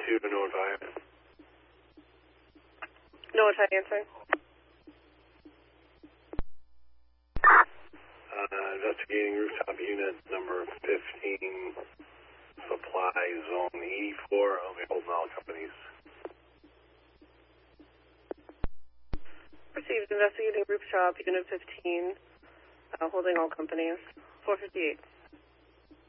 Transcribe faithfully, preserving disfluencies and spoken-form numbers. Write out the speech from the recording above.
two to notify. Notify answering. Uh, investigating rooftop unit number fifteen, supply zone eighty-four. I'll be holding all companies. Received investigating rooftop unit fifteen, uh, holding all companies. four fifty-eight.